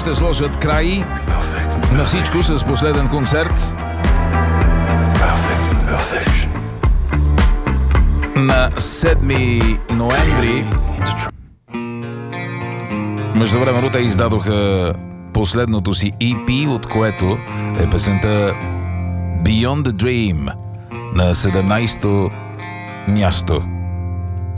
ще сложат край на всичко с последен концерт на 7 ноември. Междувременно те издадоха последното си EP, от което е песента Beyond the Dream на 17-то място